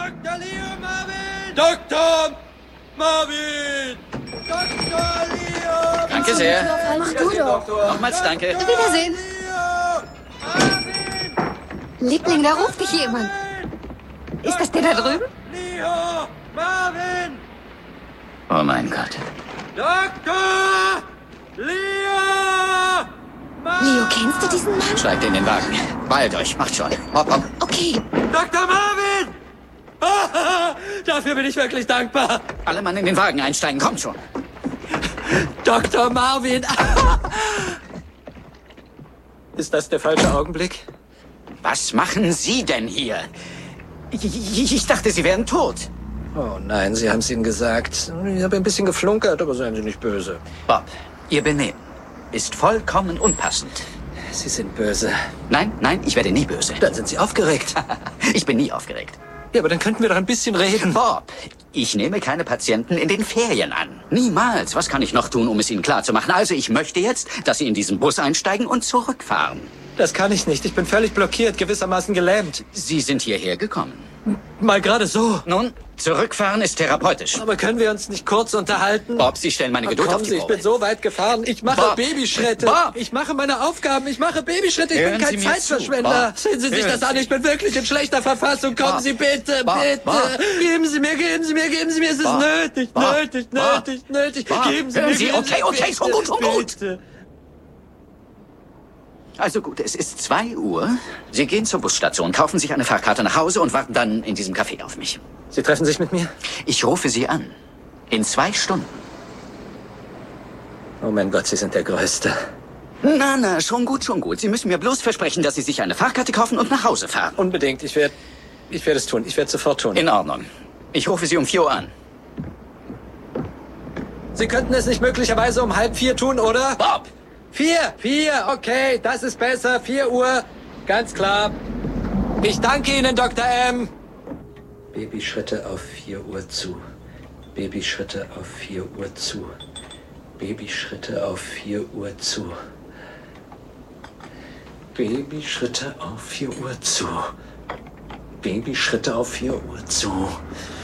Dr. Leo Marvin! Dr. Marvin! Dr. Leo! Danke sehr. Mach du doch. Nochmals danke. Wiedersehen. Leo! Marvin! Liebling, da ruft dich jemand. Ist das der da drüben? Leo! Marvin! Oh mein Gott. Dr. Leo! Leo, kennst du diesen Mann? Steigt in den Wagen. Beeilt euch, macht schon. Hopp, hopp. Okay. Dr. Marvin! Dafür bin ich wirklich dankbar. Alle Mann in den Wagen einsteigen, kommt schon. Dr. Marvin! Ist das der falsche Augenblick? Was machen Sie denn hier? Ich dachte, Sie wären tot. Oh nein, Sie haben es Ihnen gesagt. Ich habe ein bisschen geflunkert, aber seien Sie nicht böse. Bob, Ihr Benehmen ist vollkommen unpassend. Sie sind böse. Nein, nein, ich werde nie böse. Dann sind Sie aufgeregt. Ich bin nie aufgeregt. Ja, aber dann könnten wir doch ein bisschen reden. Bob, ich nehme keine Patienten in den Ferien an. Niemals. Was kann ich noch tun, um es Ihnen klarzumachen? Also ich möchte jetzt, dass Sie in diesen Bus einsteigen und zurückfahren. Das kann ich nicht. Ich bin völlig blockiert, gewissermaßen gelähmt. Sie sind hierher gekommen. Mal gerade so. Nun, zurückfahren ist therapeutisch. Aber können wir uns nicht kurz unterhalten? Bob, Sie stellen meine Geduld auf Kommen die Sie, ich Probe. bin so weit gefahren. Ich mache Bob. Babyschritte. Bob. Ich mache meine Aufgaben. Ich mache Babyschritte. Ich Hören bin kein Sie mir Zeitverschwender. zu. Bob. Sehen Sie sich Hören das an. Sie. Ich bin wirklich in schlechter Verfassung. Kommen Bob. Sie bitte, Bob. bitte. Bob. Geben Sie mir, geben Sie mir, geben Sie mir. Es ist Bob. nötig, Bob. nötig, Bob. nötig, nötig. Bob. Geben Sie Hören mir. Sie. geben Okay, okay, schon bitte, gut, schon gut. bitte. Also gut, es ist 2 Uhr. Sie gehen zur Busstation, kaufen sich eine Fahrkarte nach Hause und warten dann in diesem Café auf mich. Sie treffen sich mit mir? Ich rufe Sie an. In 2 Stunden. Oh mein Gott, Sie sind der Größte. Na, schon gut, schon gut. Sie müssen mir bloß versprechen, dass Sie sich eine Fahrkarte kaufen und nach Hause fahren. Unbedingt. Ich werde es tun. Ich werde es sofort tun. In Ordnung. Ich rufe Sie um 4 Uhr an. Sie könnten es nicht möglicherweise um 3:30 tun, oder? Bob! 4, okay, das ist besser. 4 Uhr, ganz klar. Ich danke Ihnen, Dr. M. Babyschritte auf 4 Uhr zu. Babyschritte auf 4 Uhr zu. Babyschritte auf 4 Uhr zu. Babyschritte auf 4 Uhr zu. Babyschritte auf 4 Uhr zu.